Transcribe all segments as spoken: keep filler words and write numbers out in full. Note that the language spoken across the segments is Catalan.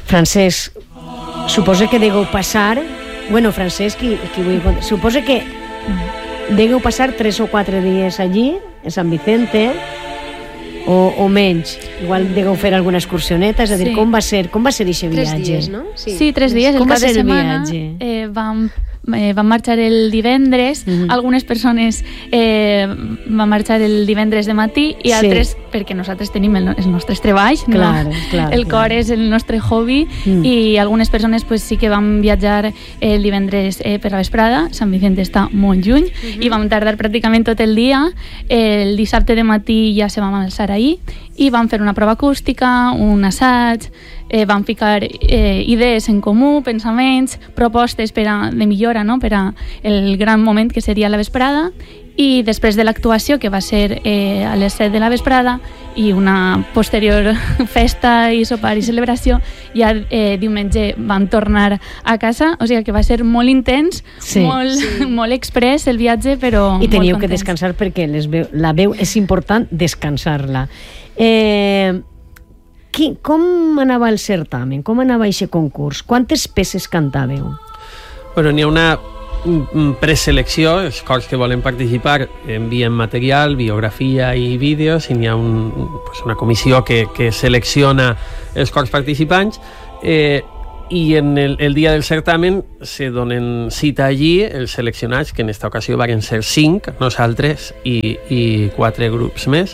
Francesc, suposa que degueu passar... Bueno, Francesc, qui, qui vull... Suposa que degueu passar tres o quatre dies allí, a Sant Vicente, o, o menys. Igual degueu fer alguna excursioneta, és a dir, sí. com va ser com va ser aquest viatge? Tres dies, no? Sí, sí tres dies. Com el va ser de el setmana, viatge? Eh, vam Eh, van marxar el divendres, mm-hmm. algunes persones eh, van marxar el divendres de matí i sí. altres, perquè nosaltres tenim el, els nostres treballs, clar, no? clar, el cor clar. és el nostre hobby mm. i algunes persones pues, sí que van viatjar el divendres eh, per la vesprada. Sant Vicent està molt lluny mm-hmm. i vam tardar pràcticament tot el dia. El dissabte de matí ja se vam alçar ahir i vam fer una prova acústica, un assaig, eh, vam ficar eh, idees en comú, pensaments, propostes per a, de millora, no? Per a el gran moment que seria la vesprada, i després de l'actuació, que va ser eh, a les set de la vesprada, i una posterior festa i sopar i celebració, ja eh, diumenge vam tornar a casa, o sigui que va ser molt intens, sí, molt, sí. molt express el viatge, però i teníeu molt que descansar perquè les veu, la veu és important descansar-la. Eh, qui, com anava el certamen? Com anava aquest concurs? Quantes peces cantàveu? Bueno, n'hi ha una preselecció, els cors que volen participar envien material, biografia i vídeos, i n'hi ha un, pues una comissió que, que selecciona els cors participants, eh, i en el, el dia del certamen se donen cita allí els seleccionats, que en esta ocasió van ser cinc, nosaltres i, i quatre grups més,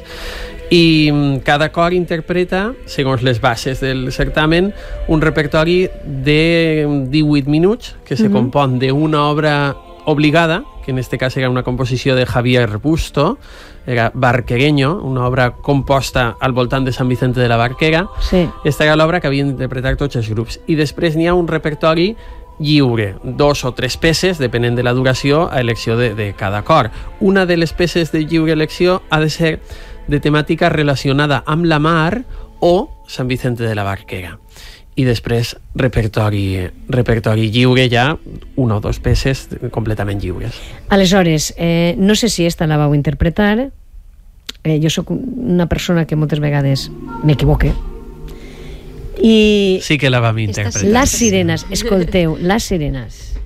i cada cor interpreta, segons les bases del certamen, un repertori de divuit minuts que se mm-hmm. compon d'una obra obligada, que en este cas era una composició de Javier Busto, era Barquereño, una obra composta al voltant de Sant Vicente de la Barquera. Sí. Esta era l'obra que havien d'interpretar tots els grups. I després n'hi ha un repertori lliure, dos o tres peces, depenent de la duració, a elecció de, de cada cor. Una de les peces de lliure elecció ha de ser de temàtica relacionada amb la mar o Sant Vicente de la Barquera. I després repertori, repertori lliure ja, una o dos peces completament lliures. Aleshores, eh, no sé si esta la vau interpretar, eh, jo sóc una persona que moltes vegades m'equivoque, i... Sí que la vam interpretar. Les sirenes, escolteu, les sirenes.